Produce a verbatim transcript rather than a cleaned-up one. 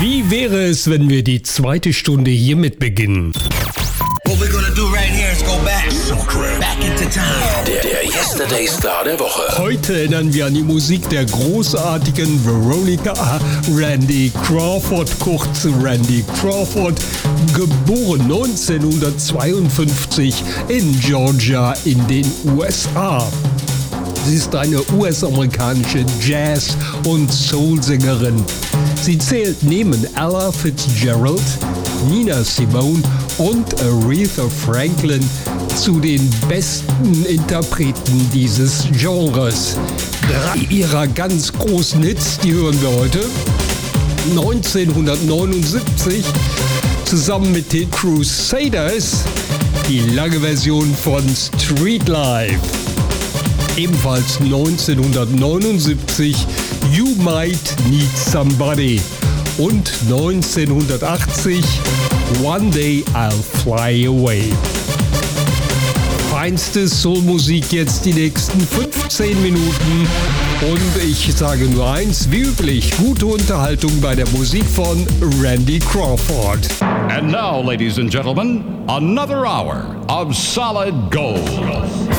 Wie wäre es, wenn wir die zweite Stunde hiermit beginnen? What we're gonna do right here is go back, back into time. Der, der Yesterday Star der Woche. Heute erinnern wir an die Musik der großartigen Veronica Randy Crawford, kurz Randy Crawford, geboren neunzehnhundertzweiundfünfzig in Georgia in den U S A. Sie ist eine U S-amerikanische Jazz- und Soul-Sängerin. Sie zählt neben Ella Fitzgerald, Nina Simone und Aretha Franklin zu den besten Interpreten dieses Genres. Drei ihrer ganz großen Hits, die hören wir heute. neunzehnhundertneunundsiebzig zusammen mit den Crusaders die lange Version von Street Life. Ebenfalls neunzehnhundertneunundsiebzig You Might Need Somebody und neunzehnhundertachtzig One Day I'll Fly Away. Feinste Soulmusik jetzt die nächsten fünfzehn Minuten und ich sage nur eins, wie üblich, gute Unterhaltung bei der Musik von Randy Crawford. And now, ladies and gentlemen, another hour of solid gold.